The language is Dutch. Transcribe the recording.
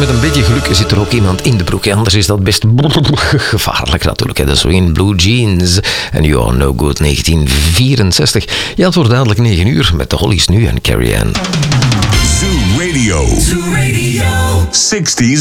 met een beetje geluk zit er ook iemand in de broek. Anders is dat best gevaarlijk natuurlijk. Dat is zo in Blue Jeans en You Are No Good 1964. Ja, het wordt dadelijk 9 uur met de Hollies nu en Carrie Ann. Zoo Radio. 60s